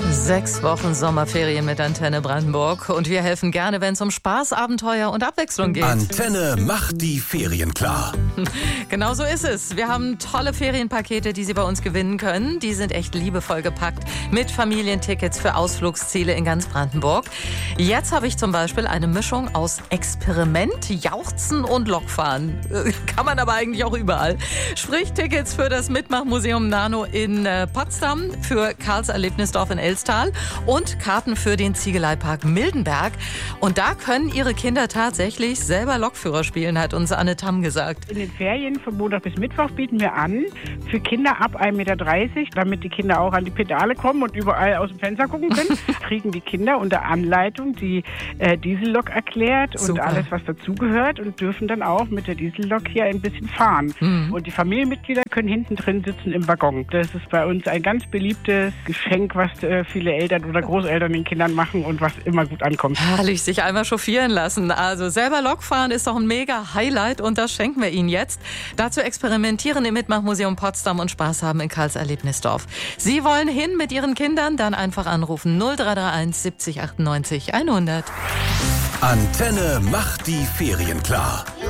6 Wochen Sommerferien mit Antenne Brandenburg und wir helfen gerne, wenn es um Spaß, Abenteuer und Abwechslung geht. Antenne macht die Ferien klar. Genau so ist es. Wir haben tolle Ferienpakete, die Sie bei uns gewinnen können. Die sind echt liebevoll gepackt mit Familientickets für Ausflugsziele in ganz Brandenburg. Jetzt habe ich zum Beispiel eine Mischung aus Experiment, Jauchzen und Lokfahren. Kann man aber eigentlich auch überall. Sprich Tickets für das Mitmachmuseum Nano in Potsdam, für Karls Erlebnisdorf in Elstal und Karten für den Ziegeleipark Mildenberg. Und da können Ihre Kinder tatsächlich selber Lokführer spielen, hat uns Anne Tamm gesagt. In den Ferien von Montag bis Mittwoch bieten wir an, für Kinder ab 1,30 Meter, damit die Kinder auch an die Pedale kommen und überall aus dem Fenster gucken können, kriegen die Kinder unter Anleitung die Diesellok erklärt und Super. alles, was dazugehört und dürfen dann auch mit der Diesellok hier ein bisschen fahren. Und die Familienmitglieder können hinten drin sitzen im Waggon. Das ist bei uns ein ganz beliebtes Geschenk, was viele Eltern oder Großeltern den Kindern machen und was immer gut ankommt. Herrlich, sich einmal chauffieren lassen. Also selber Lokfahren ist doch ein mega Highlight und das schenken wir Ihnen jetzt. Dazu experimentieren im Mitmachmuseum Potsdam und Spaß haben in Karls Erlebnisdorf. Sie wollen hin mit Ihren Kindern? Dann einfach anrufen 0331 70 98 100. Antenne macht die Ferien klar.